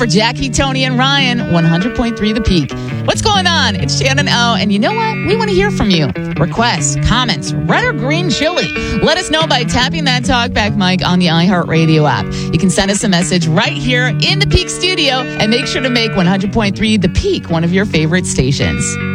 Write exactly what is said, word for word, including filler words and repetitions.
for Jackie, Tony, and Ryan, one hundred point three The Peak. What's going on? It's Shannon O. And you know what? We want to hear from you. Requests, comments, red or green chili. Let us know by tapping that talkback mic on the iHeartRadio app. You can send us a message right here in the Peak studio and make sure to make one hundred point three The Peak one of your favorite stations.